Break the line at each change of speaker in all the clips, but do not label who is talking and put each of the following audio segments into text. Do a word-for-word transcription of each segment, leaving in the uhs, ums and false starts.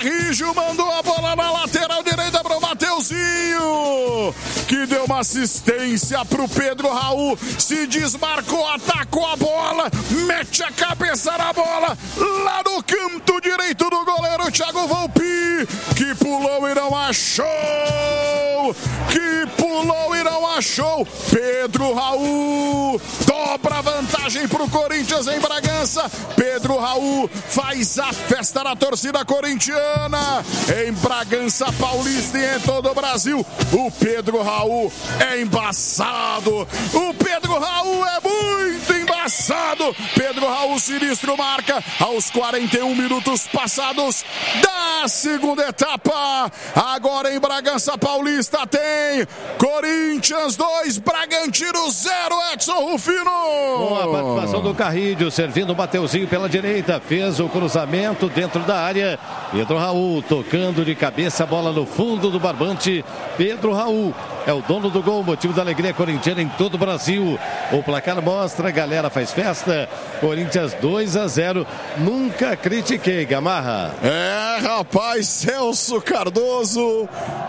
Carrijo mandou a bola na lateral direita pro Mateuzinho, que deu uma assistência pro Pedro Raul, se desmarcou, atacou a bola, mete a cabeça na bola, lá no canto direito do goleiro Thiago Volpi, que pulou e não achou, que pulou e não achou, Pedro Raul dobra a vantagem pro Corinthians em Bragança, Pedro Raul faz a festa na torcida corintiana, em Bragança Paulista e em todo o Brasil, o Pedro Raul é embaçado, o Pedro Raul é muito embaçado, Pedro Raul sinistro marca aos quarenta e um minutos passados da segunda etapa, agora em Bragança Paulista tem Corinthians dois, Bragantino zero, Edson Rufino.
Boa participação do Carrilho, servindo o Mateuzinho pela direita, fez o cruzamento dentro da área, Pedro Raul tocando de cabeça a bola no fundo do barbante, Pedro Raul é o dono do gol, motivo da alegria corintiana em todo o Brasil. O placar mostra, a galera faz festa, Corinthians dois a zero, nunca critiquei, Gamarra.
É, rapaz, Celso Cardoso,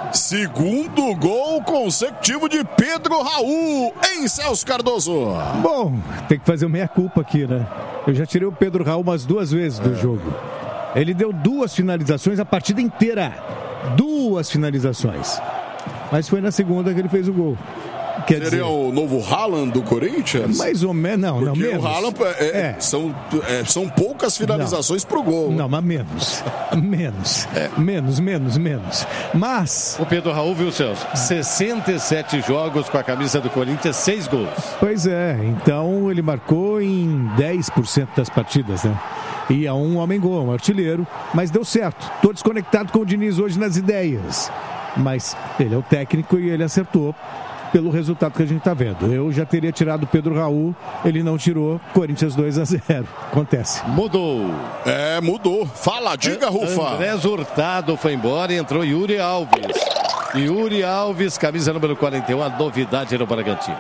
segundo gol consecutivo de Pedro Raul, hein, Celso Cardoso?
Bom, tem que fazer uma meia-culpa aqui, né? Eu já tirei o Pedro Raul umas duas vezes do é. jogo. Ele deu duas finalizações a partida inteira. Duas finalizações. Mas foi na segunda que ele fez o gol. Quer
Seria
dizer,
o novo Haaland do Corinthians?
Mais ou menos, não,
Porque
não, menos.
o Haaland é, é. São, é, são poucas finalizações não. pro gol.
Não, mas menos. Menos. É. Menos, menos, menos. Mas...
O Pedro Raul, viu, Celso? sessenta e sete jogos com a camisa do Corinthians, seis gols.
Pois é, então ele marcou em dez por cento das partidas, né? E é um homem-gol, um artilheiro, mas deu certo. Tô desconectado com o Diniz hoje nas ideias. Mas ele é o técnico e ele acertou pelo resultado que a gente está vendo. Eu já teria tirado o Pedro Raul, ele não tirou, Corinthians dois a zero. Acontece.
Mudou.
É, mudou. Fala, diga, Rufa.
André Hurtado foi embora e entrou Yuri Alves. Yuri Alves, camisa número quarenta e um, a novidade no Bragantino.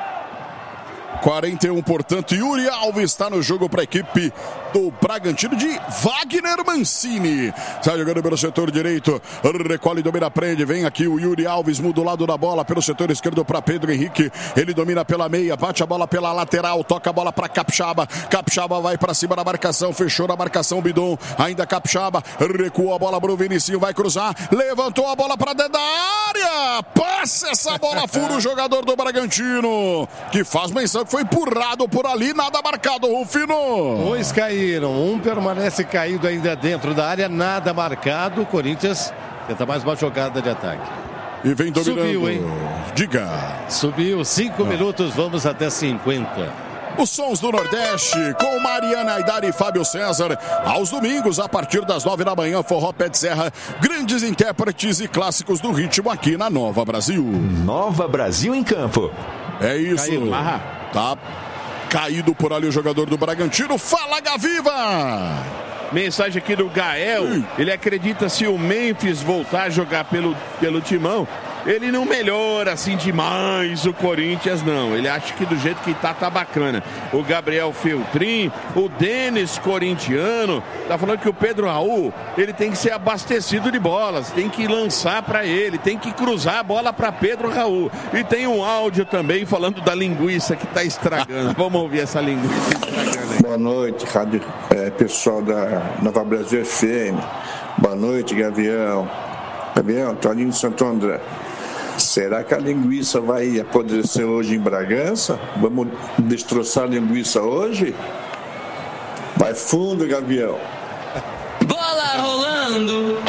quarenta e um, portanto, Yuri Alves está no jogo para a equipe do Bragantino de Wagner Mancini. Sai jogando pelo setor direito, recolhe, domina, prende, vem aqui o Yuri Alves, muda o lado da bola pelo setor esquerdo para Pedro Henrique, ele domina pela meia, bate a bola pela lateral, toca a bola para Capixaba, Capixaba vai para cima da marcação, fechou na marcação Bidon, ainda Capixaba, recua a bola para o Vinicinho, vai cruzar, levantou a bola para dentro da área, passa essa bola, fura o jogador do Bragantino, que faz menção que foi empurrado por ali, nada marcado, Rufino.
Dois caíram, um permanece caído ainda dentro da área, nada marcado. O Corinthians tenta mais uma jogada de ataque.
E vem dominando.
Subiu, hein?
Diga.
Subiu, cinco ah. minutos, vamos até cinquenta.
Os sons do Nordeste, com Mariana Aidar e Fábio César, aos domingos, a partir das nove da manhã, Forró Pé de Serra, grandes intérpretes e clássicos do ritmo aqui na Nova Brasil.
Nova Brasil em campo.
É isso.
Caído.
Tá caído por ali o jogador do Bragantino. Fala, Gaviva!
Mensagem aqui do Gael. Sim. Ele acredita se o Memphis voltar a jogar pelo, pelo Timão, ele não melhora assim demais o Corinthians, não. Ele acha que do jeito que tá, tá bacana. O Gabriel Feltrin, o Denis corintiano, tá falando que o Pedro Raul, ele tem que ser abastecido de bolas, tem que lançar para ele, tem que cruzar a bola para Pedro Raul. E tem um áudio também falando da linguiça que tá estragando. Vamos ouvir essa linguiça estragando aí.
Boa noite, rádio, é, pessoal da Nova Brasil F M. Boa noite, Gavião. Gavião, Toninho de Santo André. Será que a linguiça vai apodrecer hoje em Bragança? Vamos destroçar a linguiça hoje? Vai fundo, Gavião.
Bola rolando.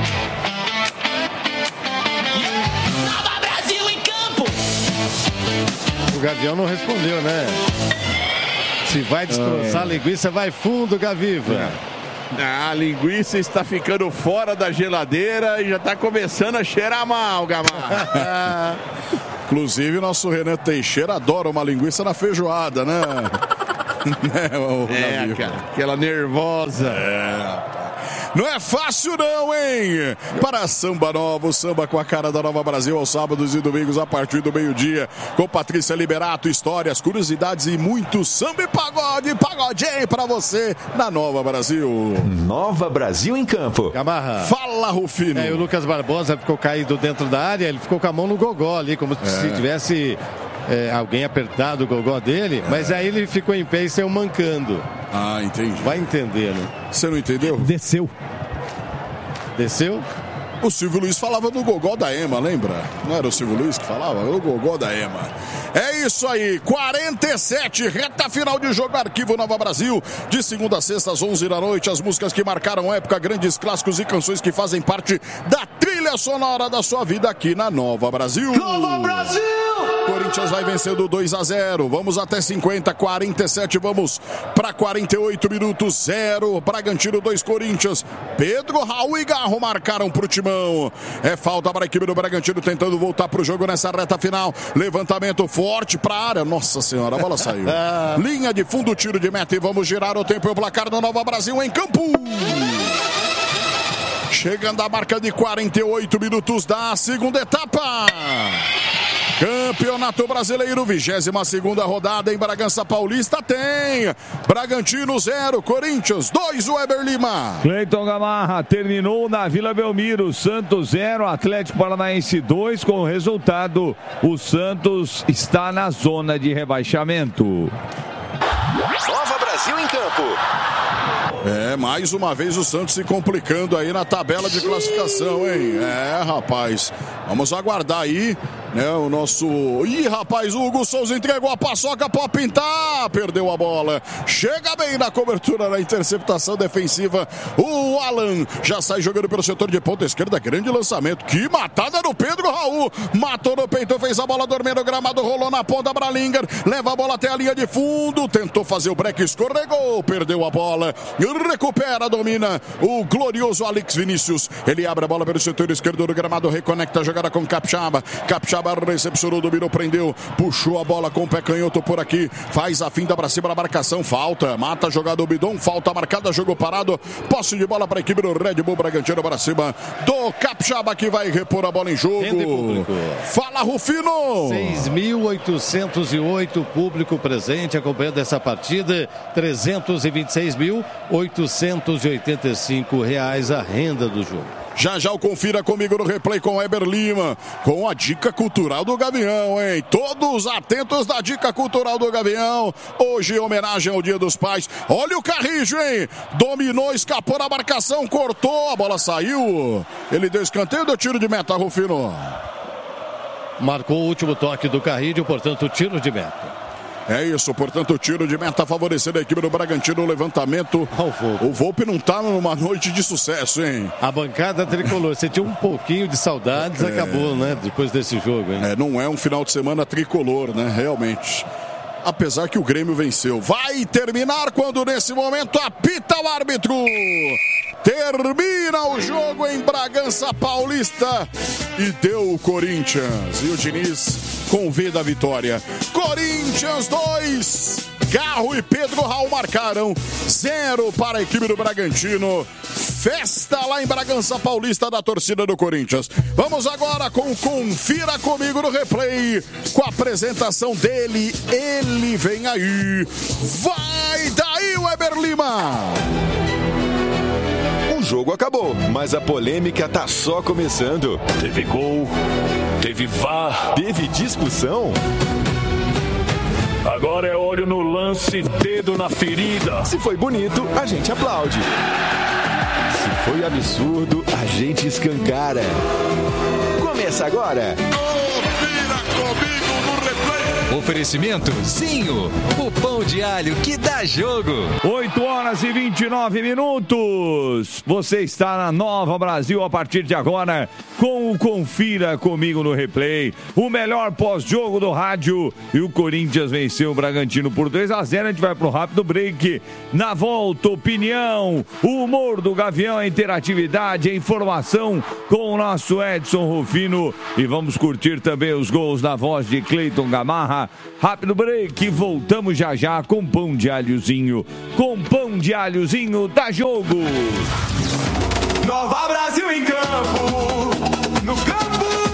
Nova Brasil em campo.
O Gavião não respondeu, né? Se vai destroçar a linguiça, vai fundo, Gaviva. É.
A linguiça está ficando fora da geladeira e já está começando a cheirar mal, Gamarra.
Inclusive, nosso Renan Teixeira adora uma linguiça na feijoada, né?
é, cara, aquela nervosa.
É, Não é fácil não, hein? Para Samba Nova, o samba com a cara da Nova Brasil, aos sábados e domingos a partir do meio-dia, com Patrícia Liberato, histórias, curiosidades e muito samba e pagode, pagodinho para você na Nova Brasil.
Nova Brasil em campo.
Gamarra.
Fala, Rufino.
É, o Lucas Barbosa ficou caído dentro da área, ele ficou com a mão no gogó ali, como é. se tivesse é, alguém apertado o gogó dele, é. mas aí ele ficou em pé e saiu mancando.
Ah, entendi.
Vai entender, né?
Você não entendeu?
Desceu.
Desceu?
O Silvio Luiz falava do gogó da Ema, lembra? Não era o Silvio Luiz que falava? Era o gogó da Ema. É isso aí, quarenta e sete, reta final de jogo, Arquivo Nova Brasil, de segunda a sexta às onze da noite, as músicas que marcaram época, grandes clássicos e canções que fazem parte da trilha sonora da sua vida aqui na Nova Brasil.
Nova Brasil!
Corinthians vai vencendo dois a zero, vamos até cinquenta, quarenta e sete, vamos para quarenta e oito minutos, zero, Bragantino dois, Corinthians. Pedro, Raul e Garro marcaram pro timão. É falta para a equipe do Bragantino tentando voltar pro jogo nessa reta final. Levantamento forte para a área, nossa senhora, a bola saiu. Linha de fundo, tiro de meta e vamos girar o tempo e o placar do Nova Brasil em campo. Chegando a marca de quarenta e oito minutos da segunda etapa. Campeonato Brasileiro, vigésima segunda rodada em Bragança Paulista tem Bragantino zero, Corinthians dois, Weber Lima.
Cleiton Gamarra, terminou na Vila Belmiro, Santos zero, Atlético Paranaense dois, com o resultado, o Santos está na zona de rebaixamento.
Nova Brasil em campo.
É, mais uma vez o Santos se complicando aí na tabela de classificação, hein? É, rapaz, vamos aguardar aí, né, o nosso... Ih, rapaz, o Hugo Souza entregou a paçoca, pode pintar, perdeu a bola. Chega bem na cobertura, na interceptação defensiva, o Alan já sai jogando pelo setor de ponta esquerda, grande lançamento, que matada no Pedro Raul, matou no peito, fez a bola dormir no gramado, rolou na ponta, Bralinger, leva a bola até a linha de fundo, tentou fazer o break, escorregou, perdeu a bola, recupera, domina o glorioso Alex Vinícius, ele abre a bola pelo setor esquerdo do gramado, reconecta a jogada com Capixaba, Capixaba recepcionou, dominou, prendeu, puxou a bola com o pé canhoto por aqui, faz a finta pra cima da marcação, falta, mata a jogada do Bidon, falta marcada, jogo parado, posse de bola para a equipe do Red Bull Bragantino para cima do Capixaba que vai repor a bola em jogo. Fala, Rufino!
seis mil oitocentos e oito público presente acompanhando essa partida, trezentos e vinte e seis mil oitocentos e oitenta e cinco reais a renda do jogo.
Já já o confira comigo no replay com Weber Lima, com a dica cultural do Gavião, hein? Todos atentos da dica cultural do Gavião. Hoje, em homenagem ao Dia dos Pais. Olha o Carrijo, hein? Dominou, escapou da marcação, cortou, a bola saiu. Ele deu escanteio, deu tiro de meta, Rufino.
Marcou o último toque do Carrijo, portanto, tiro de meta.
É isso, portanto, o tiro de meta favorecendo a equipe do Bragantino, o levantamento. O Volpe não tá numa noite de sucesso, hein?
A bancada tricolor, você tinha um pouquinho de saudades, é... acabou, né? Depois desse jogo, hein?
É, não é um final de semana tricolor, né? Realmente. Apesar que o Grêmio venceu. Vai terminar quando nesse momento apita o árbitro. Termina o jogo em Bragança Paulista e deu o Corinthians. E o Diniz convida a vitória. Corinthians dois, Garro e Pedro Raul marcaram. Zero para a equipe do Bragantino. Festa lá em Bragança Paulista da torcida do Corinthians. Vamos agora com o Confira Comigo no replay, com a apresentação dele. Ele vem aí. Vai daí, Weber Lima.
O jogo acabou, mas a polêmica tá só começando.
Teve gol, teve V A R,
teve discussão.
Agora é olho no lance, dedo na ferida.
Se foi bonito, a gente aplaude. Se foi absurdo, a gente escancara. Começa agora.
Confira Comigo no replay.
Oferecimento Zinho, o pão de alho que dá jogo.
oito horas e vinte e nove minutos. Você está na Nova Brasil a partir de agora com o Confira Comigo no replay. O melhor pós-jogo do rádio. E o Corinthians venceu o Bragantino por dois a zero. A gente vai pro rápido break. Na volta, opinião, o humor do Gavião, a interatividade, a informação com o nosso Edson Rufino. E vamos curtir também os gols na voz de Cleiton Gamarra. Rápido break, voltamos já já com pão de alhozinho. Com pão de alhozinho, dá jogo!
Nova Brasil em campo. No campo.